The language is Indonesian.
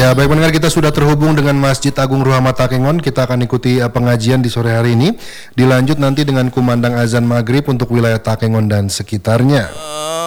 Ya, baik pendengar, kita sudah terhubung dengan Masjid Agung Ruhama Takengon. Kita akan ikuti pengajian di sore hari ini. Dilanjut nanti dengan kumandang azan maghrib untuk wilayah Takengon dan sekitarnya.